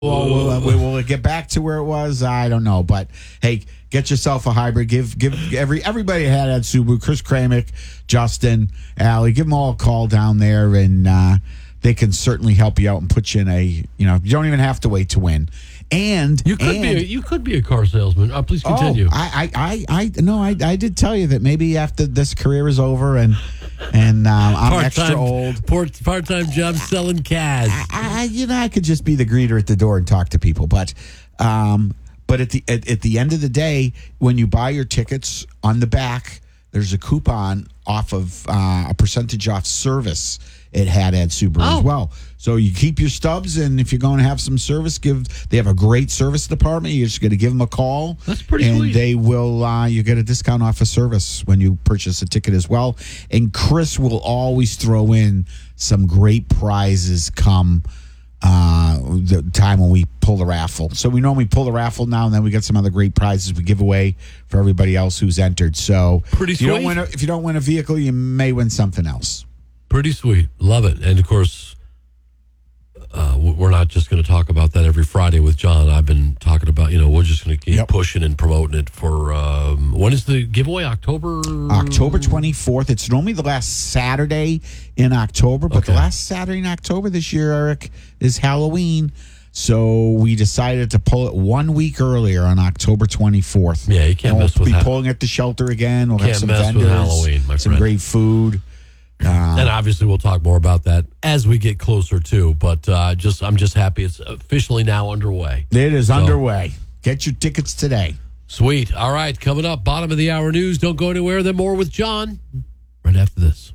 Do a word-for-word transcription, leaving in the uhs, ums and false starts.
Well, will, will, will it get back to where it was? I don't know, but hey, get yourself a hybrid. Give give every everybody had at Subaru. Chris Kramick, Justin, Allie, give them all a call down there, and uh, they can certainly help you out and put you in a. You know, you don't even have to wait to win. And you could and, be a, you could be a car salesman. Uh, please continue. Oh, I, I, I, I no, I, I did tell you that maybe after this career is over and and um, I'm part-time, extra old, part part time job selling cars. I, I, you know, I could just be the greeter at the door and talk to people, but um, but at the at, at the end of the day, when you buy your tickets, on the back there's a coupon off of uh, a percentage off service. It had at Subaru oh. as well. So you keep your stubs, and if you're going to have some service, give. They have a great service department. You're just going to give them a call. That's pretty and sweet. And they will. Uh, you get a discount off a service when you purchase a ticket as well. And Chris will always throw in some great prizes come uh, the time when we pull the raffle. So we normally pull the raffle now, and then we get some other great prizes we give away for everybody else who's entered. So pretty if you sweet. don't win a, if you don't win a vehicle, you may win something else. Pretty sweet. Love it. And, of course, uh, we're not just going to talk about that every Friday with John. I've been talking about, you know, we're just going to keep yep. pushing and promoting it for, um, when is the giveaway? October? October twenty-fourth. It's normally the last Saturday in October, but okay. the last Saturday in October this year, Eric, is Halloween. So we decided to pull it one week earlier on October twenty-fourth. Yeah, you can't and mess we'll with be ha- pulling at the shelter again. We'll can't have some mess vendors, with Halloween, my some friend. great food. Uh, and obviously, we'll talk more about that as we get closer too. But uh, just, I'm just happy it's officially now underway. It is so, underway. Get your tickets today. Sweet. All right, coming up, bottom of the hour news. Don't go anywhere. Then more with John right after this.